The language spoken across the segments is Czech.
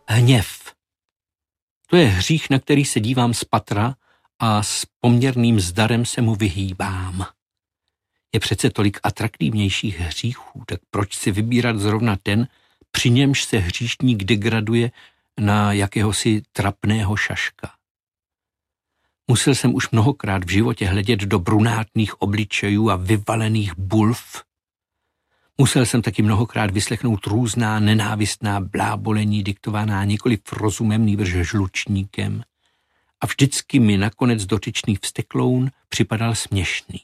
Hněv. To je hřích, na který se dívám z patra a s poměrným zdarem se mu vyhýbám. Je přece tolik atraktivnějších hříchů, tak proč si vybírat zrovna ten, při němž se hříšník degraduje na jakéhosi trapného šaška. Musel jsem už mnohokrát v životě hledět do brunátných obličejů a vyvalených bulv. Musel jsem taky mnohokrát vyslechnout různá nenávistná blábolení diktovaná nikoliv rozumem, nýbrž žlučníkem. A vždycky mi nakonec dotyčný vztekloun připadal směšný.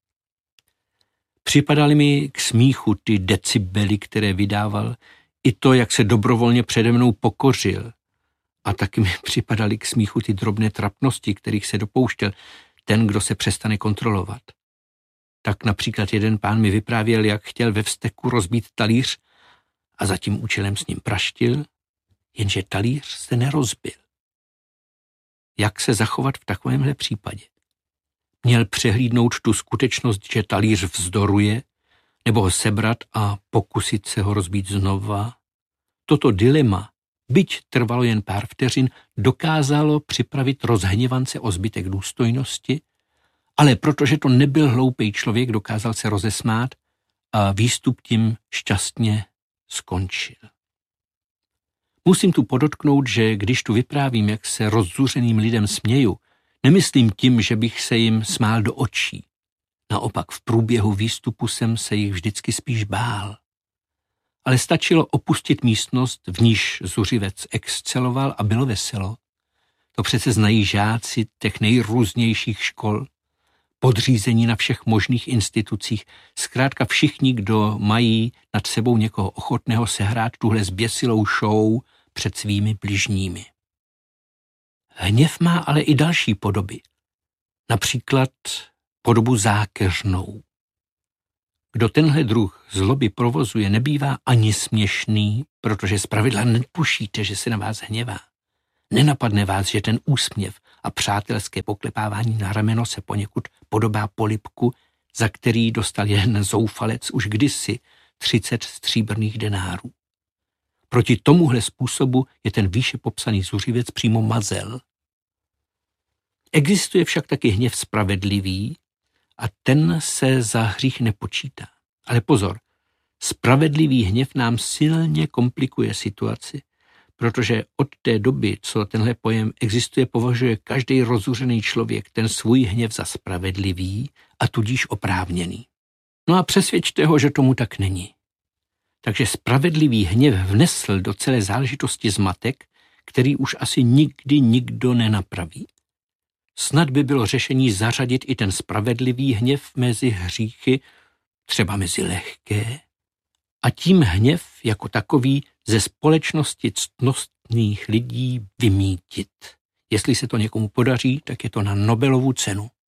Připadaly mi k smíchu ty decibely, které vydával, i to, jak se dobrovolně přede mnou pokořil. A taky mi připadaly k smíchu ty drobné trapnosti, kterých se dopouštěl ten, kdo se přestane kontrolovat. Tak například jeden pán mi vyprávěl, jak chtěl ve vzteku rozbít talíř a za tím účelem s ním praštil, jenže talíř se nerozbil. Jak se zachovat v takovémhle případě? Měl přehlídnout tu skutečnost, že talíř vzdoruje, nebo ho sebrat a pokusit se ho rozbít znova? Toto dilema, byť trvalo jen pár vteřin, dokázalo připravit rozhněvance o zbytek důstojnosti, ale protože to nebyl hloupý člověk, dokázal se rozesmát a výstup tím šťastně skončil. Musím tu podotknout, že když tu vyprávím, jak se rozzuřeným lidem směju, nemyslím tím, že bych se jim smál do očí. Naopak v průběhu výstupu jsem se jich vždycky spíš bál. Ale stačilo opustit místnost, v níž zuřivec exceloval a bylo veselo. To přece znají žáci těch nejrůznějších škol, podřízení na všech možných institucích, zkrátka všichni, kdo mají nad sebou někoho ochotného sehrát tuhle zběsilou show před svými bližními. Hněv má ale i další podoby, například podobu zákeřnou. Kdo tenhle druh zloby provozuje, nebývá ani směšný, protože zpravidla netušíte, že se na vás hněvá. Nenapadne vás, že ten úsměv a přátelské poklepávání na rameno se poněkud podobá polibku, za který dostal jeden zoufalec už kdysi 30 stříbrných denárů. Proti tomuhle způsobu je ten výše popsaný zuřivec přímo mazel. Existuje však taky hněv spravedlivý a ten se za hřích nepočítá. Ale pozor, spravedlivý hněv nám silně komplikuje situaci, protože od té doby, co tenhle pojem existuje, považuje každý rozuřený člověk ten svůj hněv za spravedlivý a tudíž oprávněný. No a přesvědčte ho, že tomu tak není. Takže spravedlivý hněv vnesl do celé záležitosti zmatek, který už asi nikdy nikdo nenapraví. Snad by bylo řešení zařadit i ten spravedlivý hněv mezi hříchy, třeba mezi lehké, a tím hněv jako takový ze společnosti ctnostných lidí vymítit. Jestli se to někomu podaří, tak je to na Nobelovu cenu.